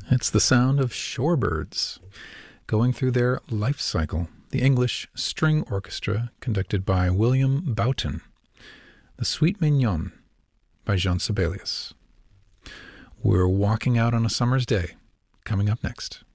It's the sound of shorebirds going through their life cycle. The English String Orchestra, conducted by William Boughton. The Suite Mignonne by Jean Sibelius. We're walking out on a summer's day, coming up next.